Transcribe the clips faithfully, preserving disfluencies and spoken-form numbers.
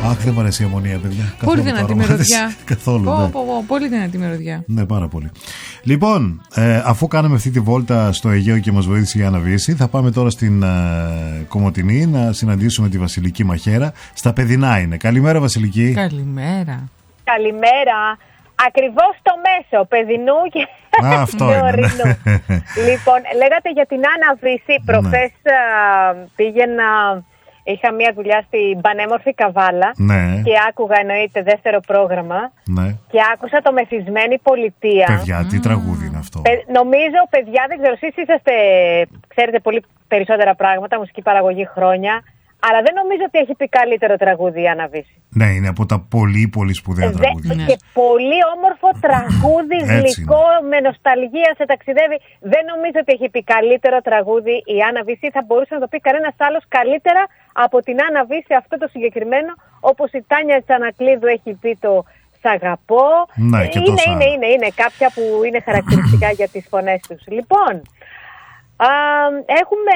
Αχ, δεν μου αρέσει η αμμονία, παιδιά. Πολύ δυνατή μυρωδιά. Καθόλου. Πω, ναι. πω, πω, πολύ δυνατή μυρωδιά. Ναι, πάρα πολύ. Λοιπόν, ε, αφού κάναμε αυτή τη βόλτα στο Αιγαίο και μας βοήθησε η Άννα Βύση, θα πάμε τώρα στην ε, Κομοτηνή να συναντήσουμε τη Βασιλική Μαχαίρα. Στα Παιδινά είναι. Καλημέρα, Βασιλική. Καλημέρα. Καλημέρα. Ακριβώς στο μέσο, Παιδινού και Α, αυτό είναι. Λοιπόν, λέγατε για την Άννα Βύση. Προχθές ναι. πήγαινα, είχα μια δουλειά στην πανέμορφη Καβάλα ναι. και άκουγα, εννοείται, δεύτερο πρόγραμμα ναι. και άκουσα το Μεθυσμένη Πολιτεία. Παιδιά, τι mm. τραγούδι είναι αυτό. Παι, νομίζω, παιδιά, δεν ξέρω, εσείς είσαστε, ξέρετε πολύ περισσότερα πράγματα, μουσική παραγωγή χρόνια. Αλλά δεν νομίζω ότι έχει πει καλύτερο τραγούδι η Άννα Βύση. Ναι, είναι από τα πολύ πολύ σπουδαία Δε, τραγούδια. Και πολύ όμορφο τραγούδι, γλυκό, με νοσταλγία, σε ταξιδεύει. Δεν νομίζω ότι έχει πει καλύτερο τραγούδι η Άννα Βύση. Θα μπορούσε να το πει κανένας άλλος καλύτερα από την Άννα Βύση αυτό το συγκεκριμένο, όπως η Τάνια Τσανακλείδου έχει πει το «Σ' αγαπώ». Ναι, και είναι, τόσα. είναι, είναι, είναι κάποια που είναι χαρακτηριστικά για τις φωνές τους. Λοιπόν, α, έχουμε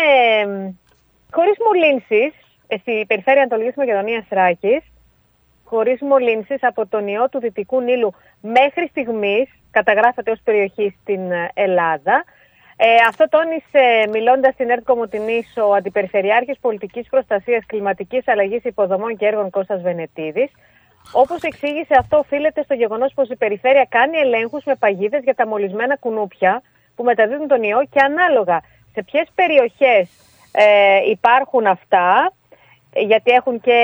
χωρίς μολύνσεις, στη περιφέρεια Ανατολικής Μακεδονίας Θράκης, χωρίς μολύνσεις από τον ιό του Δυτικού Νείλου μέχρι στιγμής, καταγράφεται ως περιοχή στην Ελλάδα. Ε, αυτό τόνισε μιλώντας στην ΕΡΤ Κομοτηνής ο Αντιπεριφερειάρχης Πολιτικής Προστασίας Κλιματικής Αλλαγής Υποδομών και Έργων Κώστας Βενετίδης. Όπως εξήγησε, αυτό οφείλεται στο γεγονός πως η περιφέρεια κάνει ελέγχους με παγίδες για τα μολυσμένα κουνούπια που μεταδίδουν τον ιό και ανάλογα σε ποιες περιοχές ε, υπάρχουν αυτά, γιατί έχουν και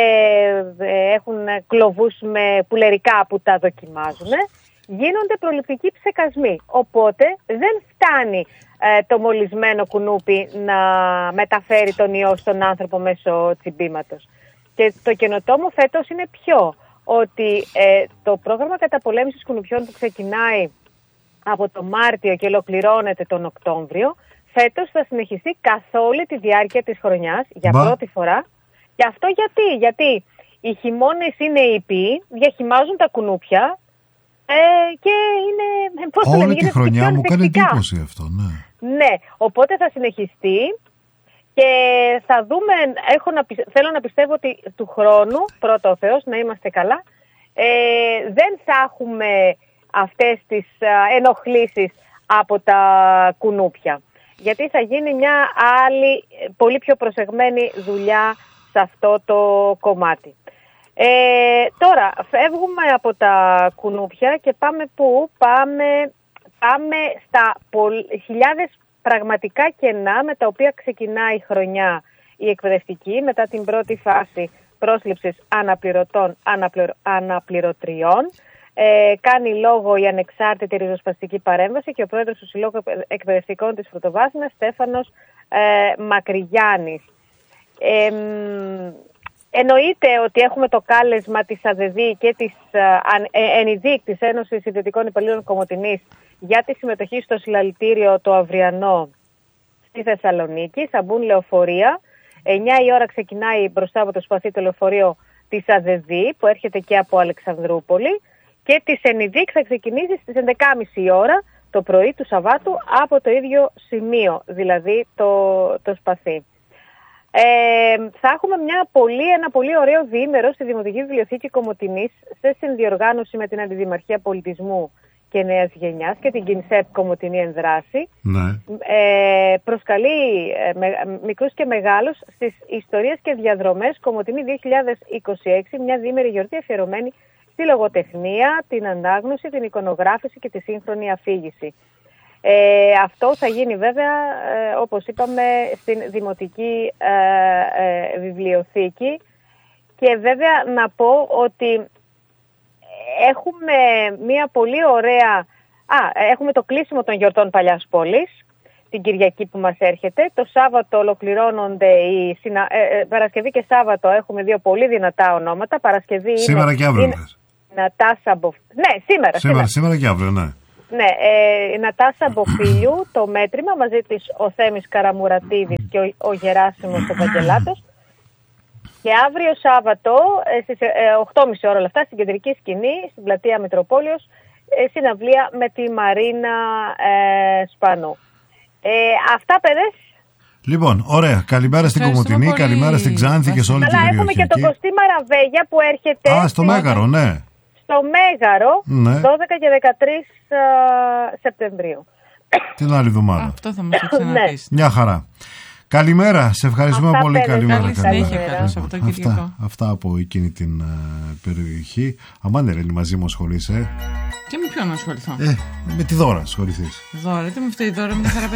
έχουν κλωβούς με πουλερικά που τα δοκιμάζουν, γίνονται προληπτικοί ψεκασμοί. Οπότε δεν φτάνει ε, το μολυσμένο κουνούπι να μεταφέρει τον ιό στον άνθρωπο μέσω τσιμπήματος. Και το καινοτόμο φέτος είναι ποιο? Ότι ε, το πρόγραμμα καταπολέμησης κουνουπιών που ξεκινάει από το Μάρτιο και ολοκληρώνεται τον Οκτώβριο, φέτος θα συνεχιστεί καθ' όλη τη διάρκεια της χρονιάς για Μπα. πρώτη φορά. Και αυτό γιατί, γιατί οι χειμώνες είναι ήπιοι, διαχυμάζουν τα κουνούπια ε, και είναι... Πώς όλη λέμε, τη χρονιά μου κάνει εντύπωση αυτό, ναι. Ναι, οπότε θα συνεχιστεί και θα δούμε, έχω να, θέλω να πιστεύω ότι του χρόνου, πρώτα ο Θεός, να είμαστε καλά, ε, δεν θα έχουμε αυτές τις ενοχλήσεις από τα κουνούπια. Γιατί θα γίνει μια άλλη, πολύ πιο προσεγμένη δουλειά σε αυτό το κομμάτι. Ε, τώρα, φεύγουμε από τα κουνούπια και πάμε πού? Πάμε, πάμε στα πολ, χιλιάδες πραγματικά κενά με τα οποία ξεκινάει η χρονιά η εκπαιδευτική μετά την πρώτη φάση πρόσληψης αναπληρωτών, αναπληρω, αναπληρωτριών. Ε, κάνει λόγο η ανεξάρτητη ριζοσπαστική παρέμβαση και ο πρόεδρος του Συλλόγου Εκπαιδευτικών της Πρωτοβάθμιας, Στέφανος ε, Μακρυγιάννης. Ε, εννοείται ότι έχουμε το κάλεσμα της ΑΔΕΔΗ και της ε, ΕΝΙΔΙΚ, της Ένωσης Ιδιωτικών Υπαλλήλων Κομοτηνής, για τη συμμετοχή στο συλλαλητήριο το αυριανό στη Θεσσαλονίκη. Θα μπουν λεωφορεία. εννιά η ώρα ξεκινάει μπροστά από το σπαθί το λεωφορείο της ΑΔΕΔΗ που έρχεται και από Αλεξανδρούπολη και της ΕΝΙΔΙΚ θα ξεκινήσει στις έντεκα και μισή η ώρα το πρωί του Σαββάτου από το ίδιο σημείο, δηλαδή το, το σπαθί. Ε, θα έχουμε μια πολύ, ένα πολύ ωραίο διήμερο στη Δημοτική Βιβλιοθήκη Κομοτηνής σε συνδιοργάνωση με την Αντιδημαρχία Πολιτισμού και Νέας Γενιάς και την Κινσέπ Κομοτηνή Ενδράση. Ναι. Ε, προσκαλεί ε, με, μικρούς και μεγάλους στις ιστορίες και διαδρομές Κομοτηνή δύο χιλιάδες είκοσι έξι, μια διήμερη γιορτή αφιερωμένη στη λογοτεχνία, την ανάγνωση, την εικονογράφηση και τη σύγχρονη αφήγηση. Ε, αυτό θα γίνει βέβαια, ε, όπως είπαμε, στην Δημοτική ε, ε, Βιβλιοθήκη και βέβαια να πω ότι έχουμε μια πολύ ωραία... Α, έχουμε το κλείσιμο των γιορτών Παλιάς Πόλης, την Κυριακή που μας έρχεται. Το Σάββατο ολοκληρώνονται οι συνα... ε, ε, Παρασκευή και Σάββατο έχουμε δύο πολύ δυνατά ονόματα. Παρασκευή σήμερα είναι... και αύριο. Είναι... Νατάσα Μποφ... Ναι, σήμερα. Σήμερα, σήμερα και αύριο, ναι. Ναι, ε, η Νατάσα Μποφίλιου, το μέτρημα, μαζί της ο Θέμης Καραμουρατίδης και ο, ο Γεράσιμος Ευαγγελάτος. Και αύριο Σάββατο, ε, στις ε, οκτώ και μισή ώρα όλα αυτά, στην κεντρική σκηνή, στην πλατεία Μητροπόλεως, ε, συναυλία με τη Μαρίνα ε, Σπανού. Ε, αυτά, παιδες. Λοιπόν, ωραία. Καλημέρα στην Κομοτηνή, πολύ. Καλημέρα στην Ξάνθη και σε όλη την περιοχή. Έχουμε και τον Κωστή Μαραβέγια που έρχεται. Α, στο Μέγαρο, ναι. Στο Μέγαρο, ναι. δώδεκα και δεκατρείς Σεπτεμβρίου. Την άλλη εβδομάδα. Αυτό θα μας το ξαναπείς. Μια χαρά. Καλημέρα, σε ευχαριστούμε αυτά πολύ. Καλημέρα. Καλή συνέχεια, καλό Σαββατοκύριακο. Αυτά, αυτά από εκείνη την uh, περιοχή. Αμάν Ερέλη, μαζί μου ασχολείσαι. Και με ποιον να ασχοληθώ. Ε, με τη Δώρα ασχοληθείς. Δώρα, τι με αυτή η Δώρα, με τη Χαρά.